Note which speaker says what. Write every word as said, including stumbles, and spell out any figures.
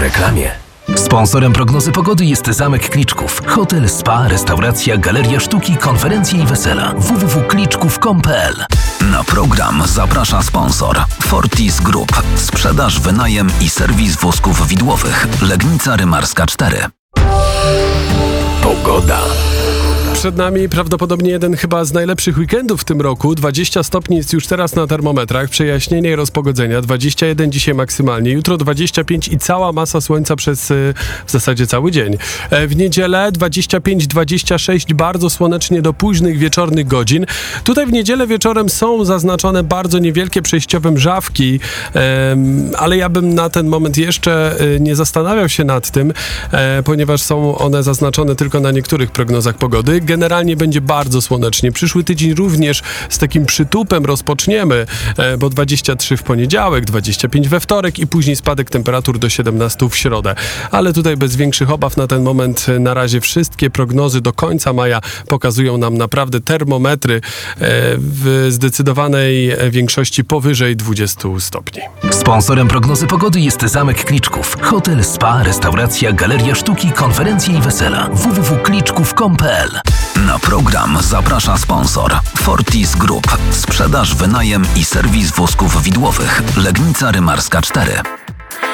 Speaker 1: reklamie.
Speaker 2: Sponsorem prognozy pogody jest Zamek Kliczków. Hotel, spa, restauracja, galeria sztuki, konferencje i wesela. w w w kropka kliczków kropka com kropka p l.
Speaker 3: Na program zaprasza sponsor Fortis Group. Sprzedaż, wynajem i serwis wózków widłowych. Legnica Rymarska cztery.
Speaker 1: Pogoda.
Speaker 4: Przed nami prawdopodobnie jeden chyba z najlepszych weekendów w tym roku. dwadzieścia stopni jest już teraz na termometrach. Przejaśnienie i rozpogodzenia. dwadzieścia jeden dzisiaj maksymalnie. Jutro dwadzieścia pięć i cała masa słońca przez w zasadzie cały dzień. W niedzielę dwadzieścia pięć dwadzieścia sześć bardzo słonecznie do późnych wieczornych godzin. Tutaj w niedzielę wieczorem są zaznaczone bardzo niewielkie przejściowe mrzawki, ale ja bym na ten moment jeszcze nie zastanawiał się nad tym, ponieważ są one zaznaczone tylko na niektórych prognozach pogody. Generalnie będzie bardzo słonecznie. Przyszły tydzień również z takim przytupem rozpoczniemy, bo dwadzieścia trzy w poniedziałek, dwadzieścia pięć we wtorek i później spadek temperatur do siedemnastu w środę. Ale tutaj bez większych obaw na ten moment na razie wszystkie prognozy do końca maja pokazują nam naprawdę termometry w zdecydowanej większości powyżej dwudziestu stopni.
Speaker 2: Sponsorem prognozy pogody jest Zamek Kliczków. Hotel, spa, restauracja, galeria sztuki, konferencje i wesela. w w w kropka kliczków kropka com kropka p l.
Speaker 3: Na program zaprasza sponsor Fortis Group. Sprzedaż, wynajem i serwis wózków widłowych. Legnica Rymarska cztery.